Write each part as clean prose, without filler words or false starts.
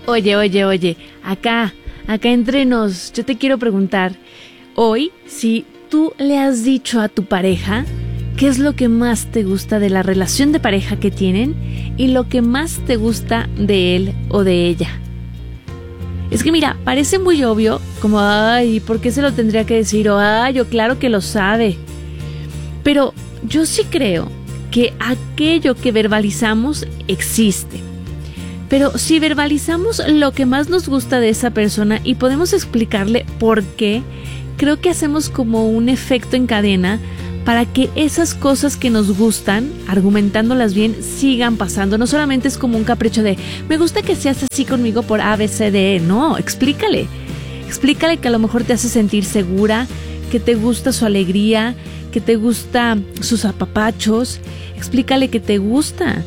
Oye, acá entre nos, yo te quiero preguntar, hoy, si tú le has dicho a tu pareja qué es lo que más te gusta de la relación de pareja que tienen y lo que más te gusta de él o de ella. Es que mira, parece muy obvio, como, ay, ¿por qué se lo tendría que decir? O, ay, yo claro que lo sabe. Pero yo sí creo que aquello que verbalizamos existe. Pero si verbalizamos lo que más nos gusta de esa persona y podemos explicarle por qué, creo que hacemos como un efecto en cadena para que esas cosas que nos gustan, argumentándolas bien, sigan pasando. No solamente es como un capricho de, me gusta que seas así conmigo por A, B, C, D, E. No, explícale que a lo mejor te hace sentir segura, que te gusta su alegría, que te gusta sus apapachos. Explícale que te gusta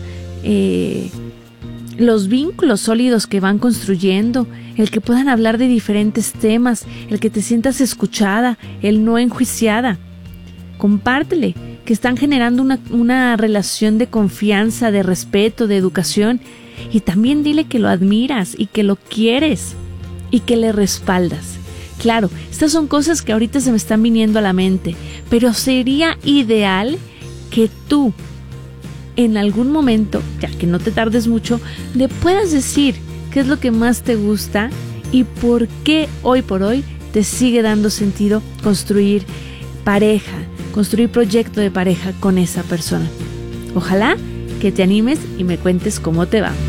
los vínculos sólidos que van construyendo, el que puedan hablar de diferentes temas, el que te sientas escuchada, el no enjuiciada. Compártele que están generando una relación de confianza, de respeto, de educación, y también dile que lo admiras y que lo quieres y que le respaldas. Claro, estas son cosas que ahorita se me están viniendo a la mente, pero sería ideal que tú en algún momento, ya que no te tardes mucho, le puedas decir qué es lo que más te gusta y por qué hoy por hoy te sigue dando sentido construir pareja, construir proyecto de pareja con esa persona. Ojalá que te animes y me cuentes cómo te va.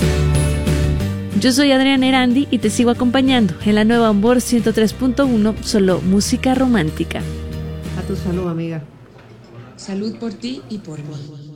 Yo soy Adriana Erandi y te sigo acompañando en la nueva Ambor 103.1, solo música romántica. A tu salud, amiga. Salud por ti y por mí.